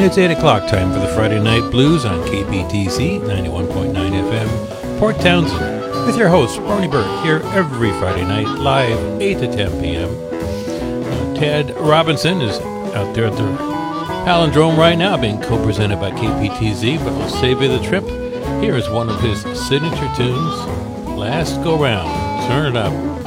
It's 8 o'clock time for the Friday Night Blues on KPTC 91.9 FM, Port Townsend, with your host, Barney Burke, here every Friday night, live 8 to 10 p.m. Ted Robinson is out there at the Palindrome right now, being co-presented by KPTZ, but we'll save you the trip. Here is one of his signature tunes, Last Go Round. Turn it up.